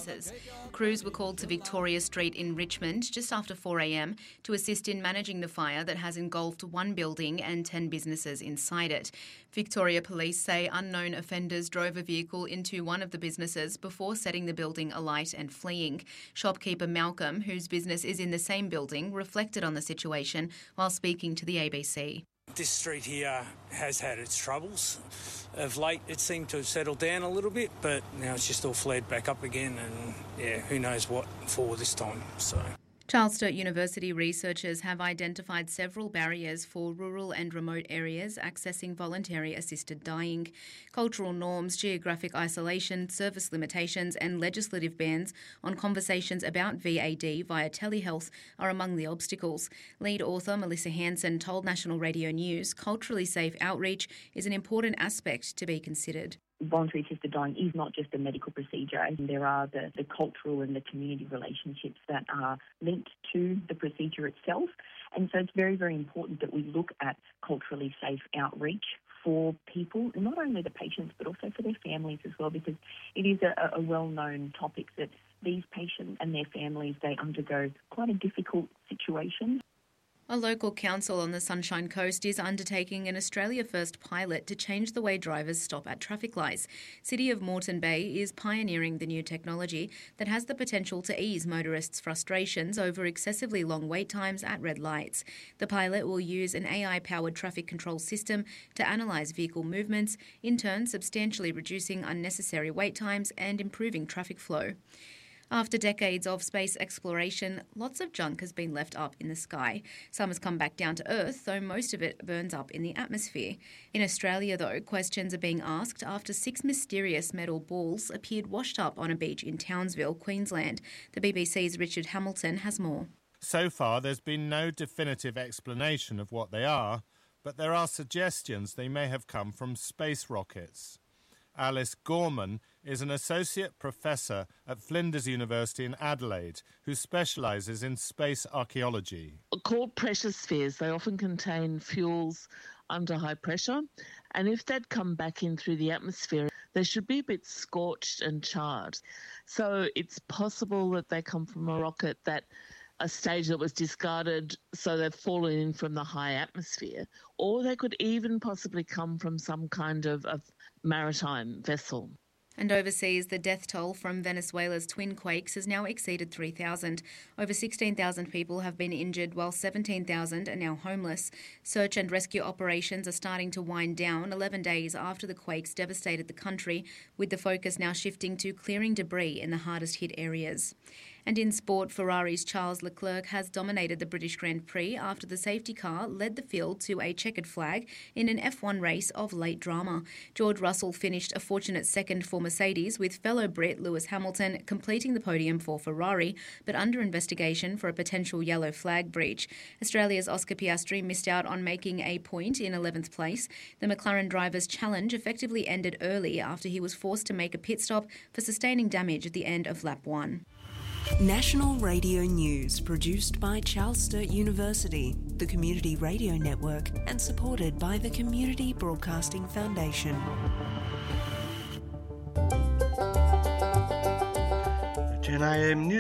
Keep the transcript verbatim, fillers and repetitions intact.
businesses. Crews were called to Victoria Street in Richmond just after four a.m. to assist in managing the fire that has engulfed one building and ten businesses inside it. Victoria Police say unknown offenders drove a vehicle into one of the businesses before setting the building alight and fleeing. Shopkeeper Malcolm, whose business is in the same building, reflected on the situation while speaking to the A B C. This street here has had its troubles. Of late, it seemed to have settled down a little bit, but now it's just all flared back up again, and yeah, who knows what for this time. So. Charles Sturt University researchers have identified several barriers for rural and remote areas accessing voluntary assisted dying. Cultural norms, geographic isolation, service limitations and legislative bans on conversations about V A D via telehealth are among the obstacles. Lead author Melissa Hansen told National Radio News culturally safe outreach is an important aspect to be considered. Voluntary assisted dying is not just a medical procedure, and there are the, the cultural and the community relationships that are linked to the procedure itself. And so it's very, very important that we look at culturally safe outreach for people, not only the patients, but also for their families as well, because it is a, a well-known topic that these patients and their families, they undergo quite a difficult situation. A local council on the Sunshine Coast is undertaking an Australia First pilot to change the way drivers stop at traffic lights. City of Moreton Bay is pioneering the new technology that has the potential to ease motorists' frustrations over excessively long wait times at red lights. The pilot will use an A I-powered traffic control system to analyse vehicle movements, in turn substantially reducing unnecessary wait times and improving traffic flow. After decades of space exploration, lots of junk has been left up in the sky. Some has come back down to Earth, though most of it burns up in the atmosphere. In Australia, though, questions are being asked after six mysterious metal balls appeared washed up on a beach in Townsville, Queensland. The B B C's Richard Hamilton has more. So far, there's been no definitive explanation of what they are, but there are suggestions they may have come from space rockets. Alice Gorman is an associate professor at Flinders University in Adelaide who specialises in space archaeology. Called pressure spheres, they often contain fuels under high pressure, and if they'd come back in through the atmosphere, they should be a bit scorched and charred. So it's possible that they come from a rocket that a stage that was discarded, so they've fallen in from the high atmosphere, or they could even possibly come from some kind of, of maritime vessel. And overseas, the death toll from Venezuela's twin quakes has now exceeded three thousand. Over sixteen thousand people have been injured, while seventeen thousand are now homeless. Search and rescue operations are starting to wind down eleven days after the quakes devastated the country, with the focus now shifting to clearing debris in the hardest hit areas. And in sport, Ferrari's Charles Leclerc has dominated the British Grand Prix after the safety car led the field to a checkered flag in an F one race of late drama. George Russell finished a fortunate second for Mercedes, with fellow Brit Lewis Hamilton completing the podium for Ferrari, but under investigation for a potential yellow flag breach. Australia's Oscar Piastri missed out on making a point in eleventh place. The McLaren driver's challenge effectively ended early after he was forced to make a pit stop for sustaining damage at the end of lap one. National Radio News, produced by Charles Sturt University, the Community Radio Network, and supported by the Community Broadcasting Foundation. ten a m news.